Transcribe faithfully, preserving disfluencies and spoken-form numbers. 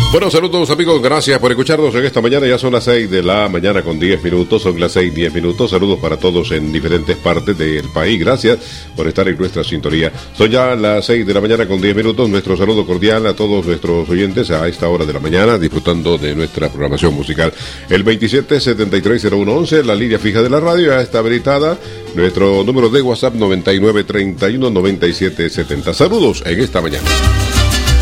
Bueno, saludos amigos, gracias por escucharnos en esta mañana. Ya son las seis de la mañana con diez minutos, son las seis diez minutos. Saludos para todos en diferentes partes del país. Gracias por estar en nuestra sintonía. Son ya las seis de la mañana con diez minutos. Nuestro saludo cordial a todos nuestros oyentes a esta hora de la mañana, disfrutando de nuestra programación musical. El veintisiete setenta y tres cero uno once, la línea fija de la radio, ya está habilitada. Nuestro número de WhatsApp noventa y nueve treinta y uno noventa y siete setenta. Saludos en esta mañana.